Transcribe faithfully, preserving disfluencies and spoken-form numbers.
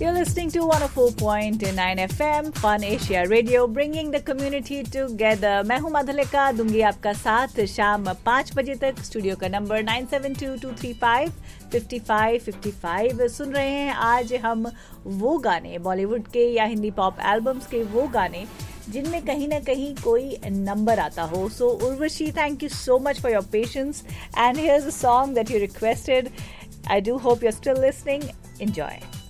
You're listening to one oh four point nine F M, Fun Asia Radio, bringing the community together. मैं हूँ मधुलिका, दूंगी आपका साथ शाम पाँच बजे तक. स्टूडियो का number nine seven to to three five fifty five fifty five. सुन रहे हैं आज हम वो गाने, बॉलीवुड के या हिंदी पॉप एल्बम्स के वो गाने जिनमें कहीं ना कहीं कोई नंबर आता हो. सो Urvashi, thank you so much for your patience and here's a song that you requested. I do hope you're still listening. Enjoy.